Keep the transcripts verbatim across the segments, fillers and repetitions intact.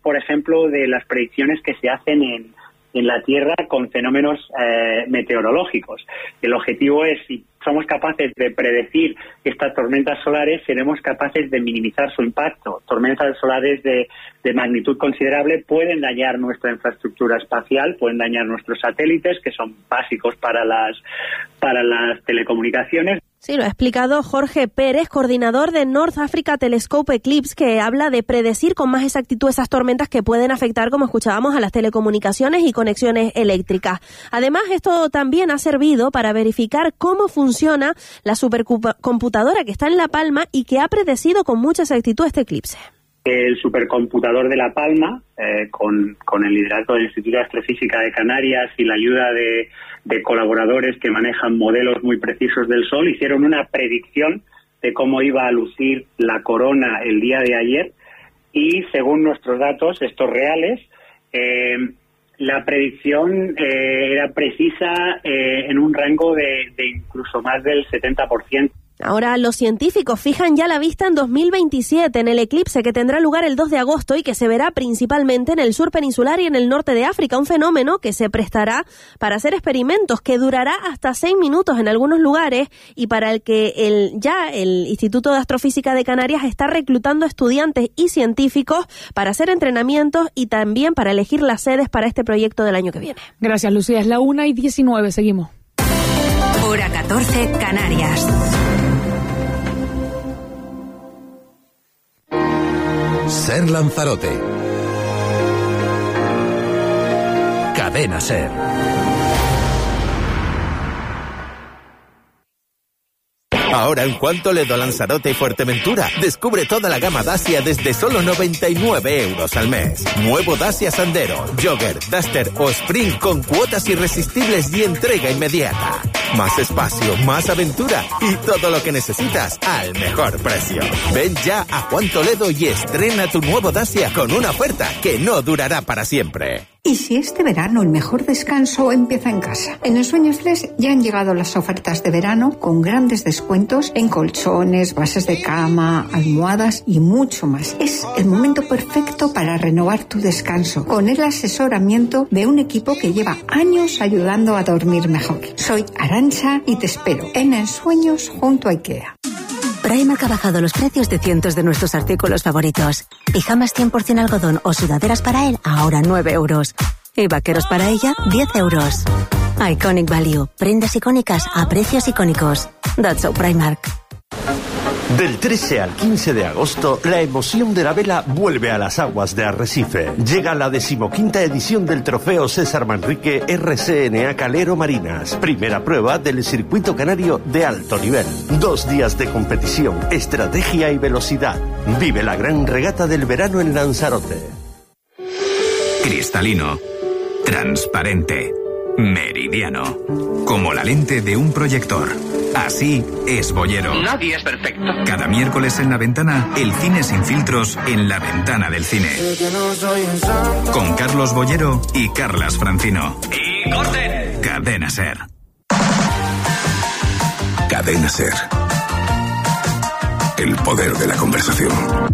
por ejemplo, de las predicciones que se hacen en, en la Tierra con fenómenos eh, meteorológicos. El objetivo es, si somos capaces de predecir estas tormentas solares, seremos capaces de minimizar su impacto. Tormentas solares de, de magnitud considerable pueden dañar nuestra infraestructura espacial, pueden dañar nuestros satélites, que son básicos para las, para las telecomunicaciones. Sí, lo ha explicado Jorge Pérez, coordinador de North Africa Telescope Eclipse, que habla de predecir con más exactitud esas tormentas que pueden afectar, como escuchábamos, a las telecomunicaciones y conexiones eléctricas. Además, esto también ha servido para verificar cómo funciona la supercomputadora que está en La Palma y que ha predecido con mucha exactitud este eclipse. El supercomputador de La Palma, eh, con, con el liderazgo del Instituto de Astrofísica de Canarias y la ayuda de, de colaboradores que manejan modelos muy precisos del Sol, hicieron una predicción de cómo iba a lucir la corona el día de ayer y, según nuestros datos, estos reales, eh, la predicción eh, era precisa eh, en un rango de, de incluso más del setenta por ciento. Ahora los científicos fijan ya la vista en dos mil veintisiete, en el eclipse que tendrá lugar el dos de agosto y que se verá principalmente en el sur peninsular y en el norte de África, un fenómeno que se prestará para hacer experimentos, que durará hasta seis minutos en algunos lugares y para el que el, ya el Instituto de Astrofísica de Canarias está reclutando estudiantes y científicos para hacer entrenamientos y también para elegir las sedes para este proyecto del año que viene. Gracias, Lucía. Es la una y diecinueve. Seguimos. Hora catorce, Canarias. Ser Lanzarote. Cadena Ser. Ahora en Cuánto Ledo, Lanzarote y Fuerteventura, descubre toda la gama Dacia desde solo noventa y nueve euros al mes. Nuevo Dacia Sandero, Jogger, Duster o Spring con cuotas irresistibles y entrega inmediata. Más espacio, más aventura y todo lo que necesitas al mejor precio. Ven ya a Juan Toledo y estrena tu nuevo Dacia con una oferta que no durará para siempre. ¿Y si este verano el mejor descanso empieza en casa? En Ensueño Flex ya han llegado las ofertas de verano con grandes descuentos en colchones, bases de cama, almohadas y mucho más. Es el momento perfecto para renovar tu descanso con el asesoramiento de un equipo que lleva años ayudando a dormir mejor. Soy Arantxa y te espero en Ensueños junto a IKEA. Primark ha bajado los precios de cientos de nuestros artículos favoritos. Pijamas cien por ciento algodón o sudaderas para él, ahora nueve euros. Y vaqueros para ella, diez euros. Iconic Value. Prendas icónicas a precios icónicos. That's so Primark. Del trece al quince de agosto, la emoción de la vela vuelve a las aguas de Arrecife. Llega la decimoquinta edición del Trofeo César Manrique R C N A Calero Marinas. Primera prueba del circuito canario de alto nivel. Dos días de competición, estrategia y velocidad. Vive la gran regata del verano en Lanzarote. Cristalino. Transparente. Meridiano. Como la lente de un proyector. Así es Boyero. Nadie es perfecto. Cada miércoles en La Ventana, el cine sin filtros en la ventana del cine. Con Carlos Boyero y Carlas Francino. ¡Y corten! Cadena Ser. Cadena Ser. El poder de la conversación.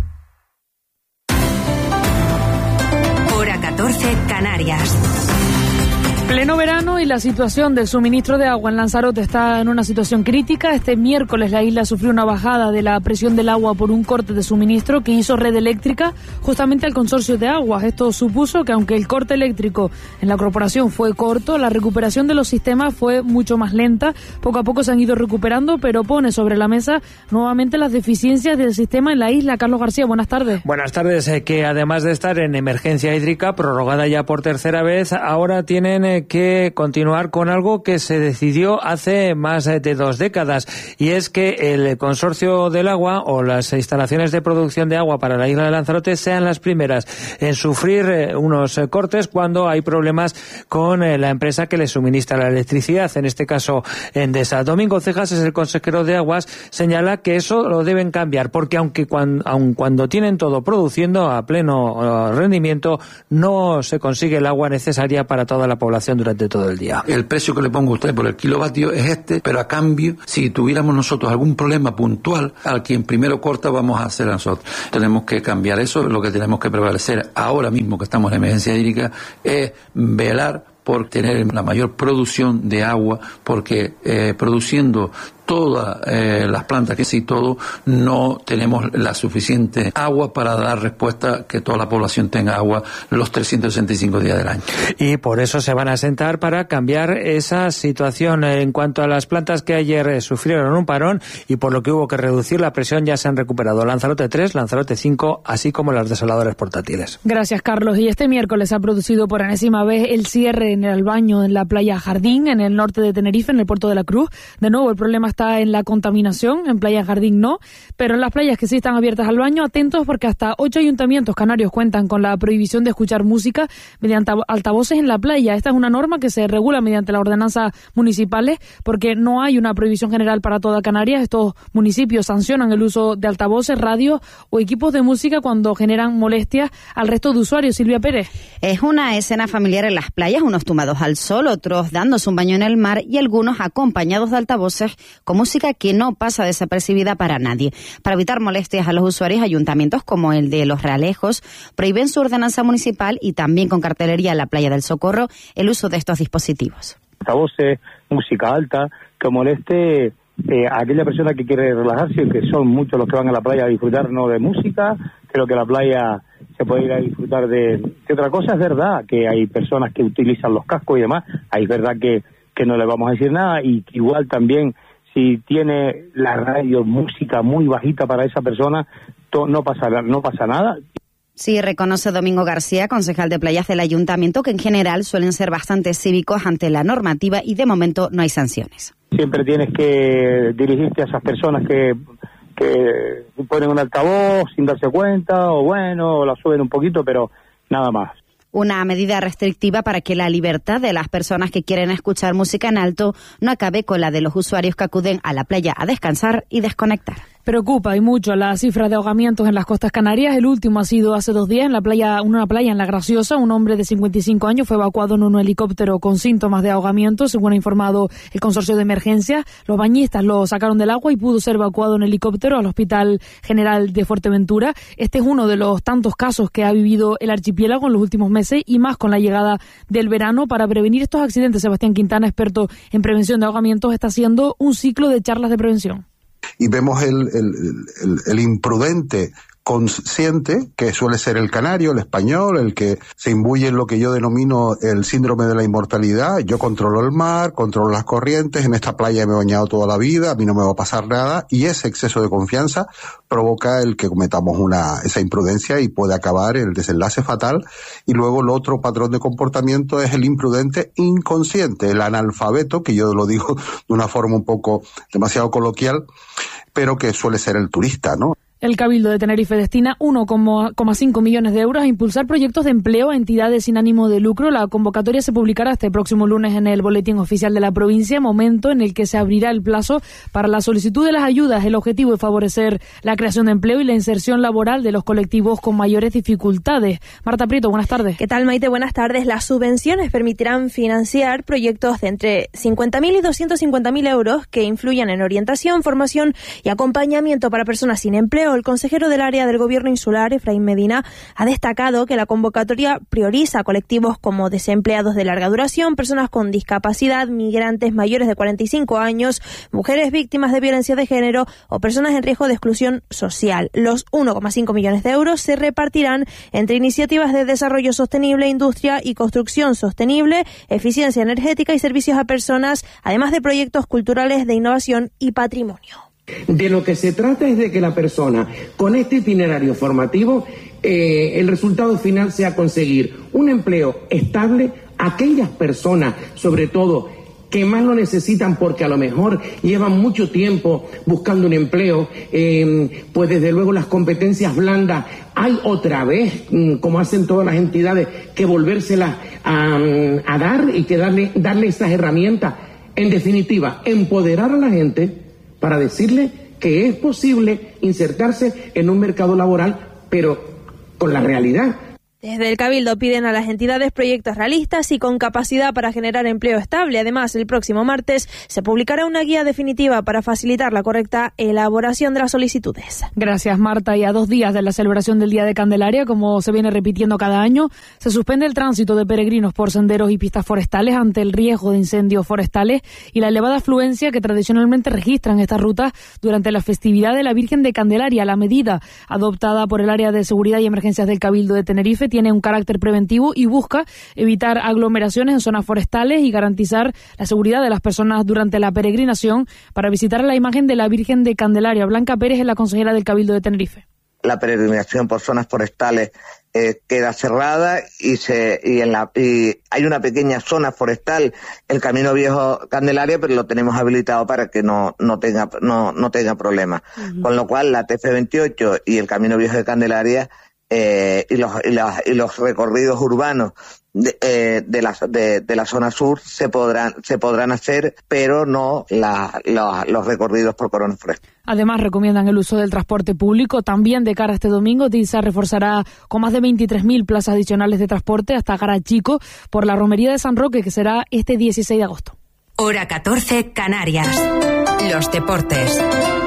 Hora catorce, Canarias. Pleno verano y la situación del suministro de agua en Lanzarote está en una situación crítica. Este miércoles la isla sufrió una bajada de la presión del agua por un corte de suministro que hizo Red Eléctrica justamente al consorcio de aguas. Esto supuso que aunque el corte eléctrico en la corporación fue corto, la recuperación de los sistemas fue mucho más lenta. Poco a poco se han ido recuperando, pero pone sobre la mesa nuevamente las deficiencias del sistema en la isla. Carlos García, buenas tardes. Buenas tardes, eh, que además de estar en emergencia hídrica, prorrogada ya por tercera vez, ahora tienen eh, que continuar con algo que se decidió hace más de dos décadas, y es que el consorcio del agua o las instalaciones de producción de agua para la isla de Lanzarote sean las primeras en sufrir eh, unos eh, cortes cuando hay problemas con eh, la empresa que les suministra la electricidad, en este caso Endesa. Domingo Cejas es el consejero de Aguas, señala que eso lo deben cambiar, porque aunque cuando, aun cuando tienen todo produciendo a pleno uh, rendimiento, no se consigue el agua necesaria para toda la población circulación durante todo el día. El precio que le pongo a usted por el kilovatio es este, pero a cambio, si tuviéramos nosotros algún problema puntual, al quien primero corta vamos a hacer a nosotros. Tenemos que cambiar eso. Lo que tenemos que prevalecer ahora mismo que estamos en emergencia hídrica es velar por tener la mayor producción de agua, porque eh, produciendo todas eh, las plantas que sí todo, no tenemos la suficiente agua para dar respuesta que toda la población tenga agua los trescientos sesenta y cinco días del año. Y por eso se van a sentar para cambiar esa situación. En cuanto a las plantas que ayer eh, sufrieron un parón y por lo que hubo que reducir la presión, ya se han recuperado Lanzarote tres, Lanzarote cinco, así como las desaladores portátiles. Gracias, Carlos. Y este miércoles se ha producido por enésima vez el cierre en el baño en la playa Jardín, en el norte de Tenerife, en el puerto de la Cruz. De nuevo, el problema está en la contaminación, en Playa Jardín no, pero en las playas que sí están abiertas al baño, atentos porque hasta ocho ayuntamientos canarios cuentan con la prohibición de escuchar música mediante altavoces en la playa. Esta es una norma que se regula mediante las ordenanzas municipales porque no hay una prohibición general para toda Canarias. Estos municipios sancionan el uso de altavoces, radios o equipos de música cuando generan molestias al resto de usuarios. Silvia Pérez. Es una escena familiar en las playas, unos tumbados al sol, otros dándose un baño en el mar y algunos acompañados de altavoces con música que no pasa desapercibida para nadie. Para evitar molestias a los usuarios, ayuntamientos como el de Los Realejos prohíben su ordenanza municipal y también con cartelería en la playa del Socorro el uso de estos dispositivos. Altavoces, música alta, que moleste eh, a aquella persona que quiere relajarse, que son muchos los que van a la playa a disfrutar no de música. Creo que la playa se puede ir a disfrutar de, de otra cosa. Es verdad que hay personas que utilizan los cascos y demás, es verdad que, que no le vamos a decir nada, y igual también si tiene la radio, música muy bajita para esa persona, to, no pasa, no pasa nada. Sí, reconoce Domingo García, concejal de playas del ayuntamiento, que en general suelen ser bastante cívicos ante la normativa y de momento no hay sanciones. Siempre tienes que dirigirte a esas personas que, que ponen un altavoz sin darse cuenta, o bueno, o la suben un poquito, pero nada más. Una medida restrictiva para que la libertad de las personas que quieren escuchar música en alto no acabe con la de los usuarios que acuden a la playa a descansar y desconectar. Preocupa y mucho la cifra de ahogamientos en las costas canarias. El último ha sido hace dos días en la playa, en una playa en La Graciosa. Un hombre de cincuenta y cinco años fue evacuado en un helicóptero con síntomas de ahogamiento, según ha informado el consorcio de emergencias. Los bañistas lo sacaron del agua y pudo ser evacuado en helicóptero al Hospital General de Fuerteventura. Este es uno de los tantos casos que ha vivido el archipiélago en los últimos meses y más con la llegada del verano. Para prevenir estos accidentes, Sebastián Quintana, experto en prevención de ahogamientos, está haciendo un ciclo de charlas de prevención. Y vemos el, el, el, el imprudente consciente, que suele ser el canario, el español, el que se imbuye en lo que yo denomino el síndrome de la inmortalidad. Yo controlo el mar, controlo las corrientes, en esta playa me he bañado toda la vida, a mí no me va a pasar nada, y ese exceso de confianza provoca el que cometamos una esa imprudencia y puede acabar el desenlace fatal. Y luego el otro patrón de comportamiento es el imprudente inconsciente, el analfabeto, que yo lo digo de una forma un poco demasiado coloquial, pero que suele ser el turista, ¿no? El Cabildo de Tenerife destina uno coma cinco millones de euros a impulsar proyectos de empleo a entidades sin ánimo de lucro. La convocatoria se publicará este próximo lunes en el Boletín Oficial de la provincia, momento en el que se abrirá el plazo para la solicitud de las ayudas. El objetivo es favorecer la creación de empleo y la inserción laboral de los colectivos con mayores dificultades. Marta Prieto, buenas tardes. ¿Qué tal, Maite? Buenas tardes. Las subvenciones permitirán financiar proyectos de entre cincuenta mil y doscientos cincuenta mil euros que influyan en orientación, formación y acompañamiento para personas sin empleo. El consejero del área del Gobierno insular, Efraín Medina, ha destacado que la convocatoria prioriza colectivos como desempleados de larga duración, personas con discapacidad, migrantes mayores de cuarenta y cinco años, mujeres víctimas de violencia de género o personas en riesgo de exclusión social. Los uno coma cinco millones de euros se repartirán entre iniciativas de desarrollo sostenible, industria y construcción sostenible, eficiencia energética y servicios a personas, además de proyectos culturales de innovación y patrimonio. De lo que se trata es de que la persona, con este itinerario formativo, eh, el resultado final sea conseguir un empleo estable a aquellas personas, sobre todo, que más lo necesitan porque a lo mejor llevan mucho tiempo buscando un empleo, eh, pues desde luego las competencias blandas hay otra vez, como hacen todas las entidades, que volvérselas a, a dar y que darle, darle esas herramientas. En definitiva, empoderar a la gente para decirle que es posible insertarse en un mercado laboral, pero con la realidad. Desde el Cabildo piden a las entidades proyectos realistas y con capacidad para generar empleo estable. Además, el próximo martes se publicará una guía definitiva para facilitar la correcta elaboración de las solicitudes. Gracias, Marta. Y a dos días de la celebración del Día de Candelaria, como se viene repitiendo cada año, se suspende el tránsito de peregrinos por senderos y pistas forestales ante el riesgo de incendios forestales y la elevada afluencia que tradicionalmente registran estas rutas durante la festividad de la Virgen de Candelaria. La medida adoptada por el Área de Seguridad y Emergencias del Cabildo de Tenerife tiene un carácter preventivo y busca evitar aglomeraciones en zonas forestales y garantizar la seguridad de las personas durante la peregrinación para visitar la imagen de la Virgen de Candelaria. Blanca Pérez es la consejera del Cabildo de Tenerife. La peregrinación por zonas forestales eh, queda cerrada y se y en la y hay una pequeña zona forestal, el Camino Viejo Candelaria, pero lo tenemos habilitado para que no no tenga no no tenga problemas. Uh-huh. Con lo cual la T F veintiocho y el Camino Viejo de Candelaria Eh, y, los, y, los, y los recorridos urbanos de, eh, de, la, de, de la zona sur se podrán se podrán hacer, pero no la, la, los recorridos por Corona Forest. Además, recomiendan el uso del transporte público. También de cara a este domingo, TISA reforzará con más de veintitrés mil plazas adicionales de transporte hasta Garachico por la romería de San Roque, que será este dieciséis de agosto. Hora catorce, Canarias. Los deportes.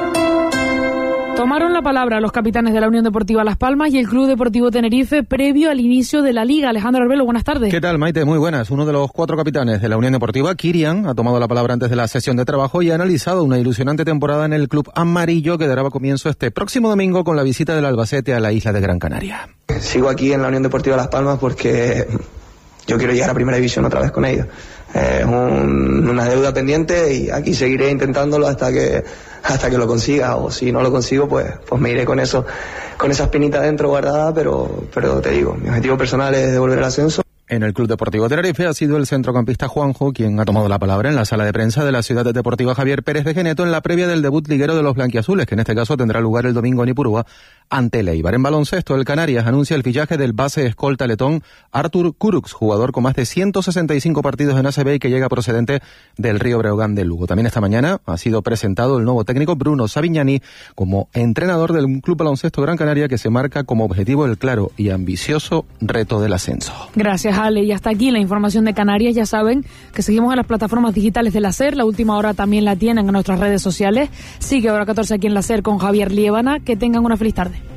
Tomaron la palabra los capitanes de la Unión Deportiva Las Palmas y el Club Deportivo Tenerife previo al inicio de la Liga. Alejandro Arbelo, buenas tardes. ¿Qué tal, Maite? Muy buenas. Uno de los cuatro capitanes de la Unión Deportiva, Kirian, ha tomado la palabra antes de la sesión de trabajo y ha analizado una ilusionante temporada en el Club Amarillo que dará comienzo este próximo domingo con la visita del Albacete a la isla de Gran Canaria. Sigo aquí en la Unión Deportiva Las Palmas porque yo quiero llegar a Primera División otra vez con ellos. Es un, una deuda pendiente y aquí seguiré intentándolo hasta que hasta que lo consiga, o si no lo consigo pues pues me iré con eso con esa espinita dentro guardada, pero pero te digo, mi objetivo personal es devolver el ascenso. En el Club Deportivo Tenerife ha sido el centrocampista Juanjo quien ha tomado la palabra en la sala de prensa de la Ciudad Deportiva Javier Pérez de Geneto en la previa del debut liguero de los blanquiazules, que en este caso tendrá lugar el domingo en Ipurúa ante el Eibar. En baloncesto, el Canarias anuncia el fichaje del base escolta letón Artur Kurux, jugador con más de ciento sesenta y cinco partidos en A C B y que llega procedente del Río Breogán de Lugo. También esta mañana ha sido presentado el nuevo técnico Bruno Savignani como entrenador del Club Baloncesto Gran Canaria, que se marca como objetivo el claro y ambicioso reto del ascenso. Gracias, Ale. Y hasta aquí la información de Canarias. Ya saben que seguimos en las plataformas digitales de la SER. La última hora también la tienen en nuestras redes sociales. Sigue Hora catorce aquí en la SER con Javier Liébana. Que tengan una feliz tarde.